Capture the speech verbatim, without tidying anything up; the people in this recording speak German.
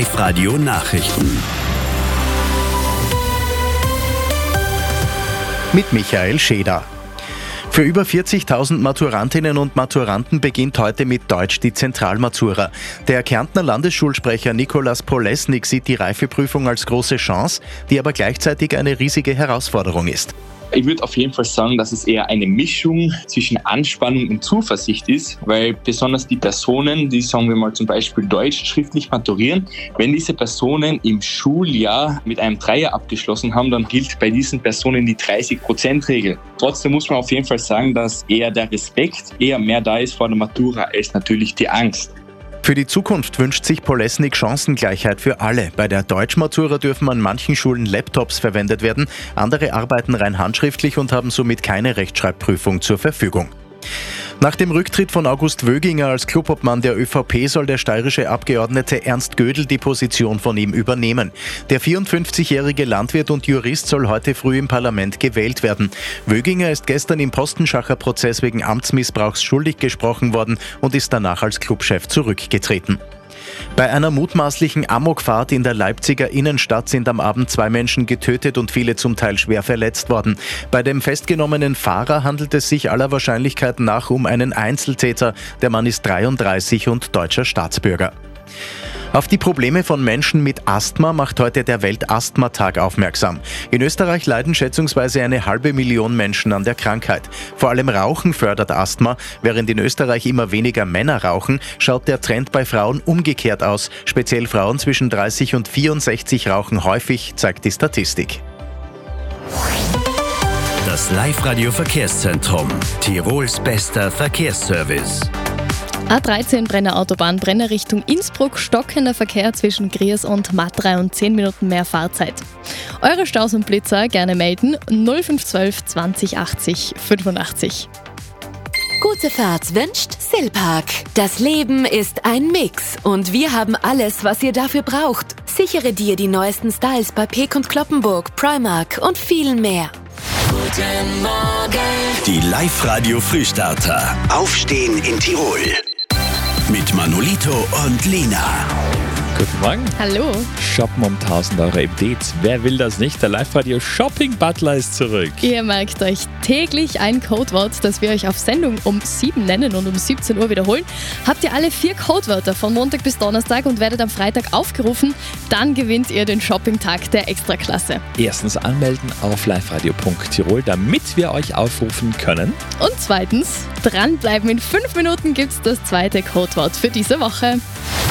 Live-Radio Nachrichten. Mit Michael Scheder. Für über vierzigtausend Maturantinnen und Maturanten beginnt heute mit Deutsch die Zentralmatura. Der Kärntner Landesschulsprecher Nikolaus Polesnik sieht die Reifeprüfung als große Chance, die aber gleichzeitig eine riesige Herausforderung ist. Ich würde auf jeden Fall sagen, dass es eher eine Mischung zwischen Anspannung und Zuversicht ist, weil besonders die Personen, die, sagen wir mal, zum Beispiel Deutsch schriftlich maturieren, wenn diese Personen im Schuljahr mit einem Dreier abgeschlossen haben, dann gilt bei diesen Personen die dreißig-Prozent-Regel. Trotzdem muss man auf jeden Fall sagen, dass eher der Respekt eher mehr da ist vor der Matura als natürlich die Angst. Für die Zukunft wünscht sich Polesnik Chancengleichheit für alle. Bei der Deutschmatura dürfen an manchen Schulen Laptops verwendet werden, andere arbeiten rein handschriftlich und haben somit keine Rechtschreibprüfung zur Verfügung. Nach dem Rücktritt von August Wöginger als Clubobmann der ÖVP soll der steirische Abgeordnete Ernst Gödel die Position von ihm übernehmen. Der vierundfünfzigjährige Landwirt und Jurist soll heute früh im Parlament gewählt werden. Wöginger ist gestern im Postenschacher-Prozess wegen Amtsmissbrauchs schuldig gesprochen worden und ist danach als Clubchef zurückgetreten. Bei einer mutmaßlichen Amokfahrt in der Leipziger Innenstadt sind am Abend zwei Menschen getötet und viele zum Teil schwer verletzt worden. Bei dem festgenommenen Fahrer handelt es sich aller Wahrscheinlichkeit nach um einen Einzeltäter. Der Mann ist dreiunddreißig und deutscher Staatsbürger. Auf die Probleme von Menschen mit Asthma macht heute der Weltasthmatag aufmerksam. In Österreich leiden schätzungsweise eine halbe Million Menschen an der Krankheit. Vor allem Rauchen fördert Asthma. Während in Österreich immer weniger Männer rauchen, schaut der Trend bei Frauen umgekehrt aus. Speziell Frauen zwischen dreißig und vierundsechzig rauchen häufig, zeigt die Statistik. Das Live-Radio Verkehrszentrum. Tirols bester Verkehrsservice. A dreizehn Brenner Autobahn, Brenner Richtung Innsbruck, stockender Verkehr zwischen Gries und Matrei und zehn Minuten mehr Fahrzeit. Eure Staus und Blitzer gerne melden null fünf eins zwei zwanzig achtzig fünfundachtzig. Gute Fahrt wünscht Silpark. Das Leben ist ein Mix und wir haben alles, was ihr dafür braucht. Sichere dir die neuesten Styles bei Peek und Cloppenburg, Primark und viel mehr. Guten Morgen. Die Live-Radio Frühstarter. Aufstehen in Tirol. Mit Manolito und Lena. Guten Morgen. Hallo. Shoppen um tausend Euro im Dates. Wer will das nicht? Der Live-Radio Shopping Butler ist zurück. Ihr merkt euch täglich ein Codewort, das wir euch auf Sendung um sieben nennen und um siebzehn Uhr wiederholen. Habt ihr alle vier Codewörter von Montag bis Donnerstag und werdet am Freitag aufgerufen, dann gewinnt ihr den Shopping-Tag der Extraklasse. Erstens anmelden auf liveradio punkt tirol, damit wir euch aufrufen können. Und zweitens, dranbleiben. In fünf Minuten gibt's das zweite Codewort für diese Woche.